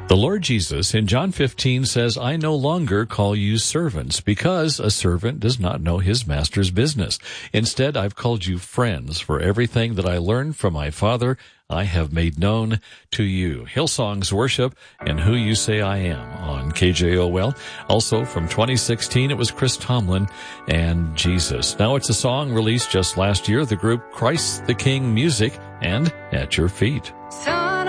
The Lord Jesus in John 15 says, I no longer call you servants, because a servant does not know his master's business. Instead, I've called you friends, for everything that I learned from my Father I have made known to you. Hillsong's Worship and Who You Say I Am on KJOL. Also from 2016, it was Chris Tomlin and Jesus. Now it's a song released just last year, the group Christ the King Music and At Your Feet. So